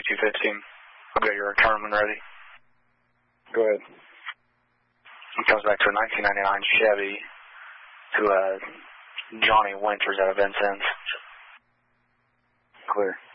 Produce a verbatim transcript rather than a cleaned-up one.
forty-two fifteen. I'll get your return when ready. Go ahead. It comes back to a nineteen ninety-nine Chevy to uh, Johnny Winters out of Vincennes. Clear.